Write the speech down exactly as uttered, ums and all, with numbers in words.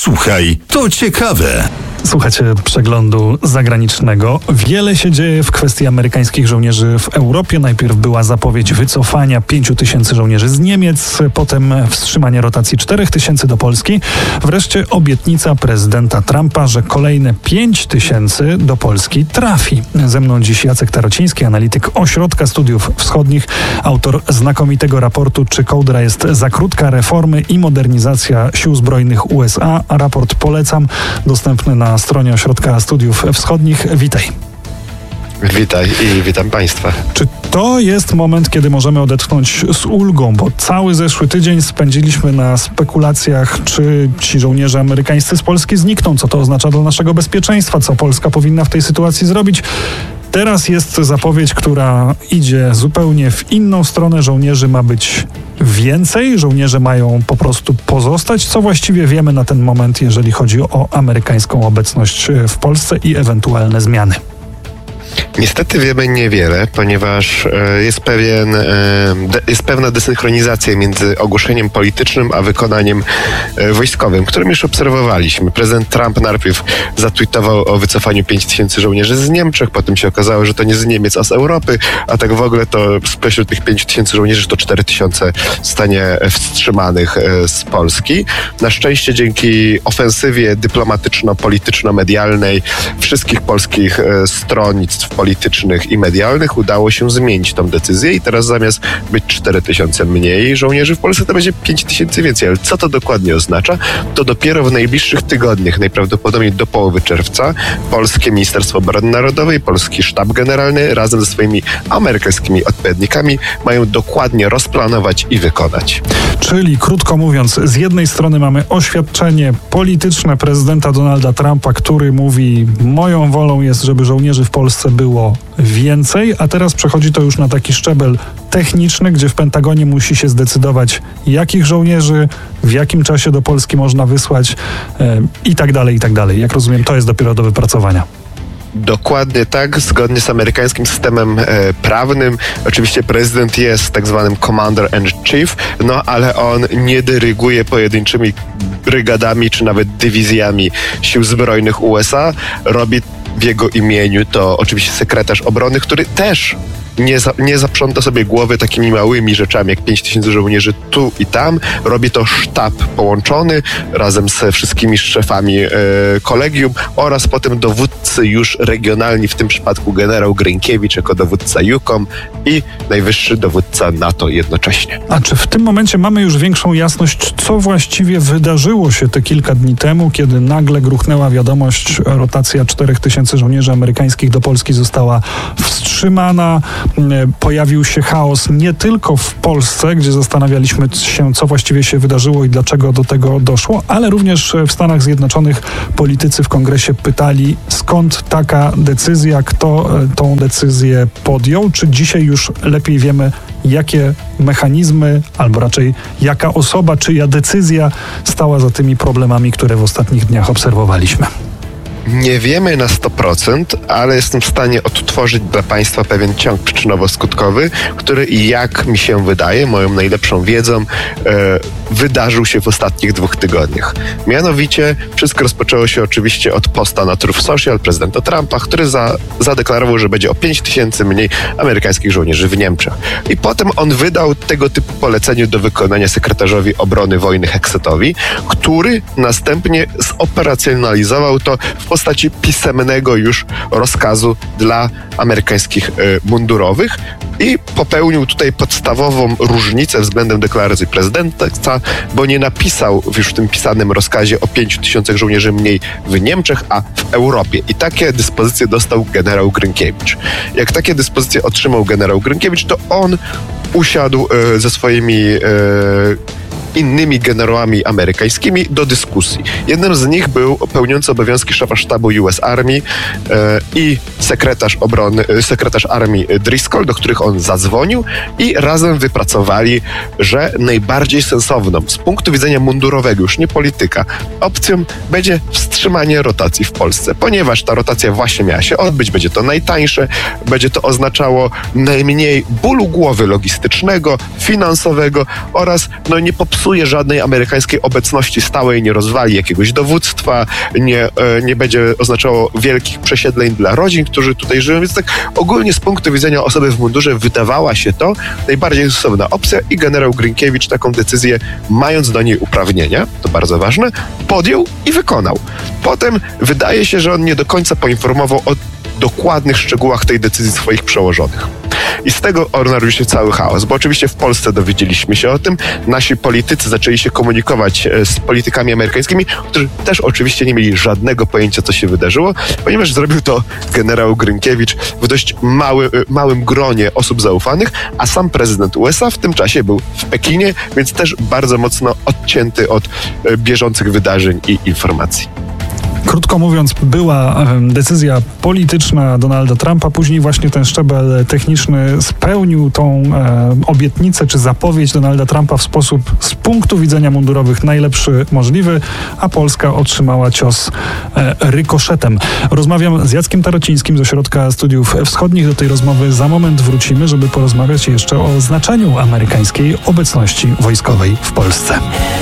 Słuchaj, to ciekawe. Słuchacie przeglądu zagranicznego. Wiele się dzieje w kwestii amerykańskich żołnierzy w Europie. Najpierw była zapowiedź wycofania pięciu tysięcy żołnierzy z Niemiec, potem wstrzymanie rotacji czterech tysięcy do Polski. Wreszcie obietnica prezydenta Trumpa, że kolejne pięć tysięcy do Polski trafi. Ze mną dziś Jacek Tarociński, analityk Ośrodka Studiów Wschodnich, autor znakomitego raportu Czy kołdra jest za krótka? Reformy i modernizacja sił zbrojnych U S A. Raport polecam, dostępny na stronie Ośrodka Studiów Wschodnich. Witaj. Witaj i witam Państwa. Czy to jest moment, kiedy możemy odetchnąć z ulgą? Bo cały zeszły tydzień spędziliśmy na spekulacjach, czy ci żołnierze amerykańscy z Polski znikną, co to oznacza dla naszego bezpieczeństwa, co Polska powinna w tej sytuacji zrobić. Teraz jest zapowiedź, która idzie zupełnie w inną stronę. Żołnierzy ma być więcej, żołnierze mają po prostu pozostać. Co właściwie wiemy na ten moment, jeżeli chodzi o amerykańską obecność w Polsce i ewentualne zmiany? Niestety wiemy niewiele, ponieważ jest pewien, jest pewna desynchronizacja między ogłoszeniem politycznym a wykonaniem wojskowym, którym już obserwowaliśmy. Prezydent Trump najpierw zatweetował o wycofaniu pięć tysięcy żołnierzy z Niemczech, potem się okazało, że to nie z Niemiec, a z Europy, a tak w ogóle to spośród tych pięciu tysięcy żołnierzy to cztery tysiące zostanie wstrzymanych z Polski. Na szczęście dzięki ofensywie dyplomatyczno-polityczno-medialnej wszystkich polskich stronnictw politycznych i medialnych udało się zmienić tą decyzję i teraz zamiast być cztery tysiące mniej żołnierzy w Polsce, to będzie pięć tysięcy więcej. Ale co to dokładnie oznacza? To dopiero w najbliższych tygodniach, najprawdopodobniej do połowy czerwca, polskie Ministerstwo Obrony Narodowej, polski Sztab Generalny razem ze swoimi amerykańskimi odpowiednikami mają dokładnie rozplanować i wykonać. Czyli krótko mówiąc, z jednej strony mamy oświadczenie polityczne prezydenta Donalda Trumpa, który mówi: moją wolą jest, żeby żołnierzy w Polsce było więcej, a teraz przechodzi to już na taki szczebel techniczny, gdzie w Pentagonie musi się zdecydować, jakich żołnierzy, w jakim czasie do Polski można wysłać e, i tak dalej, i tak dalej. Jak rozumiem, to jest dopiero do wypracowania. Dokładnie tak, zgodnie z amerykańskim systemem e, prawnym. Oczywiście prezydent jest tak zwanym commander-in-chief, no ale on nie dyryguje pojedynczymi brygadami czy nawet dywizjami sił zbrojnych U S A. Robi w jego imieniu to oczywiście sekretarz obrony, który też nie, za, nie zaprząta sobie głowy takimi małymi rzeczami jak pięć tysięcy żołnierzy tu i tam. Robi to sztab połączony razem ze wszystkimi szefami e, kolegium oraz potem dowódcy już regionalni, w tym przypadku generał Gryńkiewicz jako dowódca EUCOM i najwyższy dowódca NATO jednocześnie. A czy w tym momencie mamy już większą jasność, co właściwie wydarzyło się te kilka dni temu, kiedy nagle gruchnęła wiadomość, rotacja czterech tysięcy żołnierzy amerykańskich do Polski została wstrzymana? Pojawił się chaos nie tylko w Polsce, gdzie zastanawialiśmy się, co właściwie się wydarzyło i dlaczego do tego doszło, ale również w Stanach Zjednoczonych politycy w kongresie pytali, skąd taka decyzja, kto tą decyzję podjął, czy dzisiaj już lepiej wiemy, jakie mechanizmy, albo raczej jaka osoba, czyja decyzja stała za tymi problemami, które w ostatnich dniach obserwowaliśmy. Nie wiemy na sto procent, ale jestem w stanie odtworzyć dla Państwa pewien ciąg przyczynowo-skutkowy, który, jak mi się wydaje, moją najlepszą wiedzą, e, wydarzył się w ostatnich dwóch tygodniach. Mianowicie wszystko rozpoczęło się oczywiście od posta na Truth Social prezydenta Trumpa, który za, zadeklarował, że będzie o pięć tysięcy mniej amerykańskich żołnierzy w Niemczech. I potem on wydał tego typu polecenie do wykonania sekretarzowi obrony wojny Hexetowi, który następnie zoperacjonalizował to w postaci pisemnego już rozkazu dla amerykańskich y, mundurowych i popełnił tutaj podstawową różnicę względem deklaracji prezydenta, bo nie napisał już w tym pisanym rozkazie o pięciu tysiącach żołnierzy mniej w Niemczech, a w Europie. I takie dyspozycje dostał generał Gryńkiewicz. Jak takie dyspozycje otrzymał generał Gryńkiewicz, to on usiadł y, ze swoimi y, innymi generałami amerykańskimi do dyskusji. Jednym z nich był pełniący obowiązki szefa sztabu U S Army e, i sekretarz obrony, sekretarz armii Driscoll, do których on zadzwonił i razem wypracowali, że najbardziej sensowną z punktu widzenia mundurowego, już nie polityka, opcją będzie wstrzymanie rotacji w Polsce, ponieważ ta rotacja właśnie miała się odbyć, będzie to najtańsze, będzie to oznaczało najmniej bólu głowy logistycznego, finansowego oraz no nie popsuło zepsuje żadnej amerykańskiej obecności stałej, nie rozwali jakiegoś dowództwa, nie, nie będzie oznaczało wielkich przesiedleń dla rodzin, którzy tutaj żyją. Więc tak ogólnie z punktu widzenia osoby w mundurze wydawała się to najbardziej stosowna opcja i generał Grinkiewicz taką decyzję, mając do niej uprawnienia, to bardzo ważne, podjął i wykonał. Potem wydaje się, że on nie do końca poinformował o dokładnych szczegółach tej decyzji swoich przełożonych. I z tego narodził się cały chaos, bo oczywiście w Polsce dowiedzieliśmy się o tym, nasi politycy zaczęli się komunikować z politykami amerykańskimi, którzy też oczywiście nie mieli żadnego pojęcia, co się wydarzyło, ponieważ zrobił to generał Grinkiewicz w dość mały, małym gronie osób zaufanych, a sam prezydent U S A w tym czasie był w Pekinie, więc też bardzo mocno odcięty od bieżących wydarzeń i informacji. Krótko mówiąc, była decyzja polityczna Donalda Trumpa, później właśnie ten szczebel techniczny spełnił tą e, obietnicę czy zapowiedź Donalda Trumpa w sposób z punktu widzenia mundurowych najlepszy możliwy, a Polska otrzymała cios e, rykoszetem. Rozmawiam z Jackiem Tarocińskim z Ośrodka Studiów Wschodnich. Do tej rozmowy za moment wrócimy, żeby porozmawiać jeszcze o znaczeniu amerykańskiej obecności wojskowej w Polsce.